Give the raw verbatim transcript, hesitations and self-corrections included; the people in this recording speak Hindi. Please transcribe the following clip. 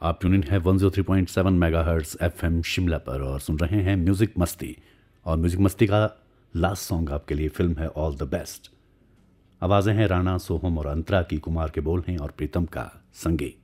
आप ट्यून इन है one zero three point seven megahertz FM Shimla पर और सुन रहे हैं म्यूजिक मस्ती। और म्यूजिक मस्ती का लास्ट सॉन्ग आपके लिए फिल्म है ऑल द बेस्ट। आवाज़ें हैं राणा, सोहम और अंतरा की, कुमार के बोल हैं और प्रीतम का संगीत।